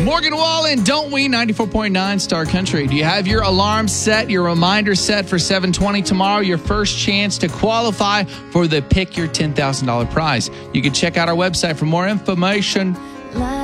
Morgan Wallen, Don't We, 94.9 Star Country. Do you have your alarm set, your reminder set for 7:20 tomorrow? Your first chance to qualify for the Pick Your $10,000 prize. You can check out our website for more information.